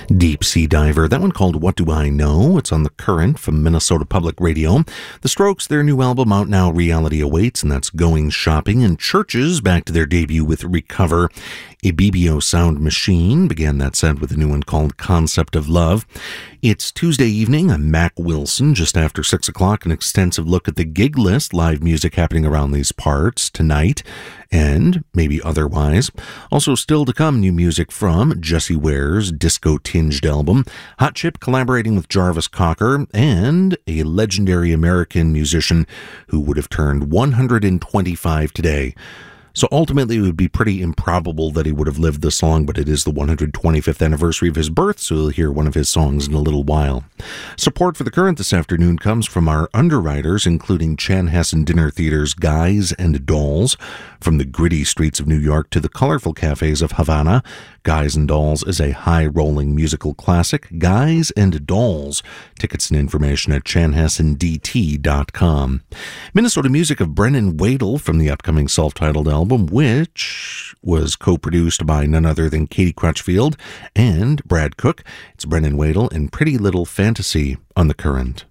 Deep Sea Diver, that one called What Do I Know? It's on The Current from Minnesota Public Radio. The Strokes, their new album out now, Reality Awaits, and that's Going Shopping. And Churches, back to their debut with Recover. Ibibio Sound Machine began that set with a new one called Concept of Love. It's Tuesday evening. I'm Mac Wilson. Just after 6 o'clock, an extensive look at the gig list, live music happening around these parts tonight and maybe otherwise. Also still to come, new music from Jessie Ware's disco-tinged album, Hot Chip collaborating with Jarvis Cocker, and a legendary American musician who would have turned 125 today. So ultimately, it would be pretty improbable that he would have lived this long, but it is the 125th anniversary of his birth, so you'll hear one of his songs in a little while. Support for The Current this afternoon comes from our underwriters, including Chanhassen Dinner Theater's Guys and Dolls. From the gritty streets of New York to the colorful cafes of Havana, Guys and Dolls is a high-rolling musical classic. Guys and Dolls. Tickets and information at chanhassendt.com. Minnesota music of Brennan Wadle from the upcoming self-titled album, which was co-produced by none other than Katie Crutchfield and Brad Cook. It's Brennan Wadle and Pretty Little Fantasy on The Current.